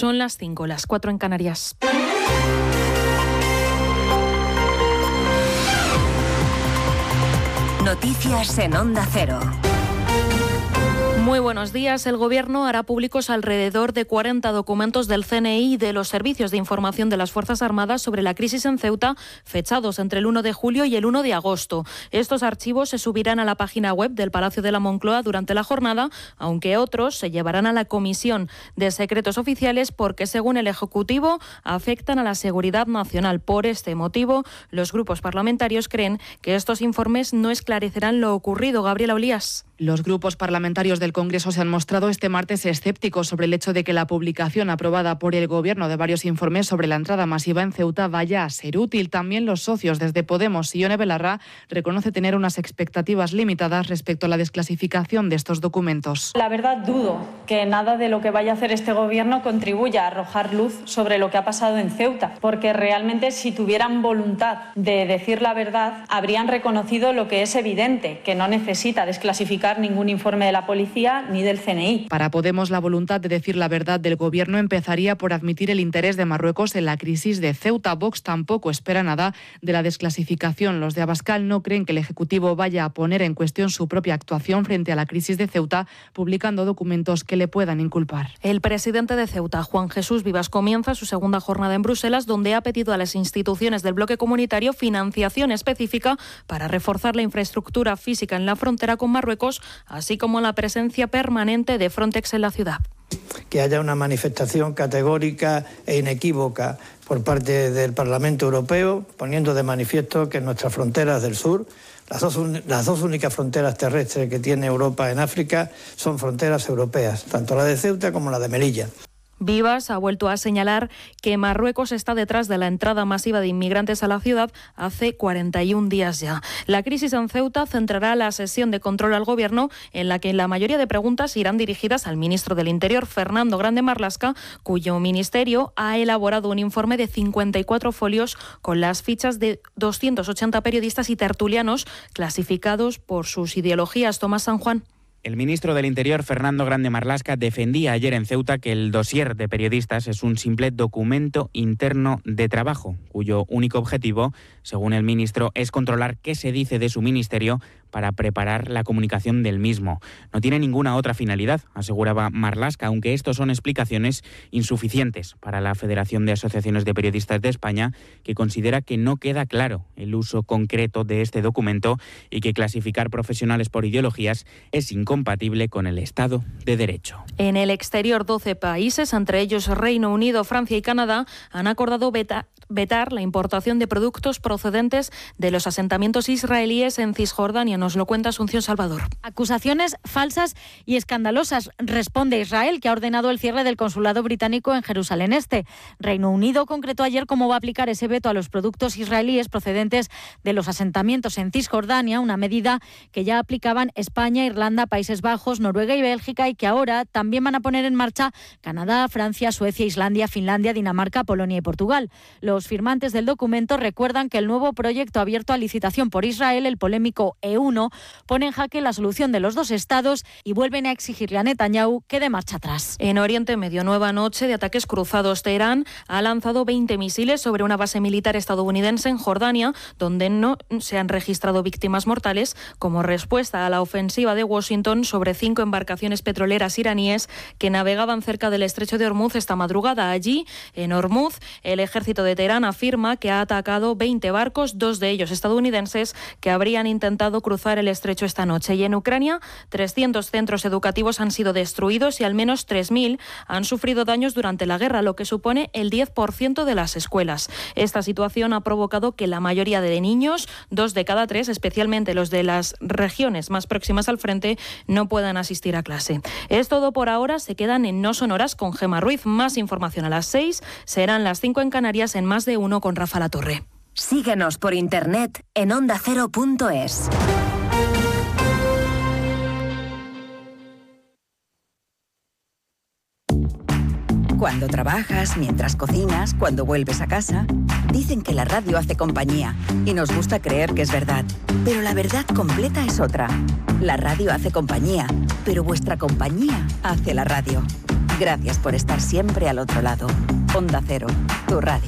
Son las 5, las 4 en Canarias. Noticias en Onda Cero. Muy buenos días. El Gobierno hará públicos alrededor de 40 documentos del CNI y de los servicios de información de las Fuerzas Armadas sobre la crisis en Ceuta, fechados entre el 1 de julio y el 1 de agosto. Estos archivos se subirán a la página web del Palacio de la Moncloa durante la jornada, aunque otros se llevarán a la Comisión de Secretos Oficiales porque, según el Ejecutivo, afectan a la seguridad nacional. Por este motivo, los grupos parlamentarios creen que estos informes no esclarecerán lo ocurrido. Gabriela Olías. Los grupos parlamentarios del Congreso se han mostrado este martes escépticos sobre el hecho de que la publicación aprobada por el Gobierno de varios informes sobre la entrada masiva en Ceuta vaya a ser útil. También los socios desde Podemos y Ione Belarra reconoce tener unas expectativas limitadas respecto a la desclasificación de estos documentos. La verdad, dudo que nada de lo que vaya a hacer este Gobierno contribuya a arrojar luz sobre lo que ha pasado en Ceuta, porque realmente si tuvieran voluntad de decir la verdad, habrían reconocido lo que es evidente, que no necesita desclasificar ningún informe de la policía ni del CNI. Para Podemos, la voluntad de decir la verdad del Gobierno empezaría por admitir el interés de Marruecos en la crisis de Ceuta. Vox tampoco espera nada de la desclasificación. Los de Abascal no creen que el Ejecutivo vaya a poner en cuestión su propia actuación frente a la crisis de Ceuta, publicando documentos que le puedan inculpar. El presidente de Ceuta, Juan Jesús Vivas, comienza su segunda jornada en Bruselas, donde ha pedido a las instituciones del bloque comunitario financiación específica para reforzar la infraestructura física en la frontera con Marruecos, así como la presencia permanente de Frontex en la ciudad. Que haya una manifestación categórica e inequívoca por parte del Parlamento Europeo, poniendo de manifiesto que nuestras fronteras del sur, las dos únicas fronteras terrestres que tiene Europa en África, son fronteras europeas, tanto la de Ceuta como la de Melilla. Vivas ha vuelto a señalar que Marruecos está detrás de la entrada masiva de inmigrantes a la ciudad hace 41 días ya. La crisis en Ceuta centrará la sesión de control al Gobierno, en la que la mayoría de preguntas irán dirigidas al ministro del Interior, Fernando Grande Marlaska, cuyo ministerio ha elaborado un informe de 54 folios con las fichas de 280 periodistas y tertulianos clasificados por sus ideologías. Tomás San Juan. El ministro del Interior, Fernando Grande Marlaska, defendía ayer en Ceuta que el dossier de periodistas es un simple documento interno de trabajo, cuyo único objetivo, según el ministro, es controlar qué se dice de su ministerio para preparar la comunicación del mismo. No tiene ninguna otra finalidad, aseguraba Marlaska, aunque estos son explicaciones insuficientes para la Federación de Asociaciones de Periodistas de España, que considera que no queda claro el uso concreto de este documento y que clasificar profesionales por ideologías es incompatible con el Estado de Derecho. En el exterior, 12 países, entre ellos Reino Unido, Francia y Canadá, han acordado vetar la importación de productos procedentes de los asentamientos israelíes en Cisjordania. Nos lo cuenta Asunción Salvador. Acusaciones falsas y escandalosas, responde Israel, que ha ordenado el cierre del consulado británico en Jerusalén Este. Reino Unido concretó ayer cómo va a aplicar ese veto a los productos israelíes procedentes de los asentamientos en Cisjordania, una medida que ya aplicaban España, Irlanda, Países Bajos, Noruega y Bélgica, y que ahora también van a poner en marcha Canadá, Francia, Suecia, Islandia, Finlandia, Dinamarca, Polonia y Portugal. Los firmantes del documento recuerdan que el nuevo proyecto abierto a licitación por Israel, el polémico E1, pone en jaque la solución de los dos estados y vuelven a exigirle a Netanyahu que dé marcha atrás. En Oriente Medio, nueva noche de ataques cruzados. Teherán ha lanzado 20 misiles sobre una base militar estadounidense en Jordania, donde no se han registrado víctimas mortales, como respuesta a la ofensiva de Washington sobre 5 embarcaciones petroleras iraníes que navegaban cerca del estrecho de Hormuz esta madrugada. Allí, en Hormuz, el ejército de Teherán afirma que ha atacado 20 barcos, 2 de ellos estadounidenses, que habrían intentado cruzar el estrecho esta noche. Y en Ucrania, 300 centros educativos han sido destruidos y al menos 3.000 han sufrido daños durante la guerra, lo que supone el 10% de las escuelas. Esta situación ha provocado que la mayoría de niños, 2 de cada 3, especialmente los de las regiones más próximas al frente, no puedan asistir a clase. Es todo por ahora. Se quedan en No Son Horas con Gemma Ruiz. Más información a las 6. Serán las 5 en Canarias en Más de Uno con Rafa Latorre. Síguenos por internet en ondacero.es. Cuando trabajas, mientras cocinas, cuando vuelves a casa, dicen que la radio hace compañía y nos gusta creer que es verdad. Pero la verdad completa es otra. La radio hace compañía, pero vuestra compañía hace la radio. Gracias por estar siempre al otro lado. Onda Cero, tu radio.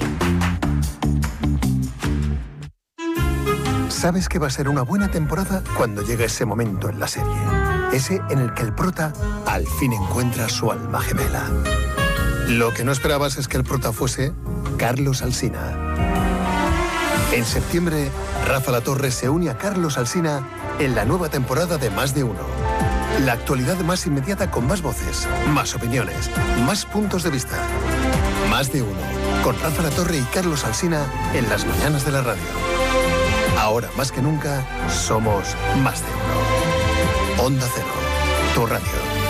Sabes que va a ser una buena temporada cuando llega ese momento en la serie. Ese en el que el prota al fin encuentra su alma gemela. Lo que no esperabas es que el prota fuese Carlos Alsina. En septiembre, Rafa La Torre se une a Carlos Alsina en la nueva temporada de Más de Uno. La actualidad más inmediata con más voces, más opiniones, más puntos de vista. Más de Uno, con Rafa La Torre y Carlos Alsina en las mañanas de la radio. Ahora más que nunca, somos Más de Uno. Onda Cero, tu radio.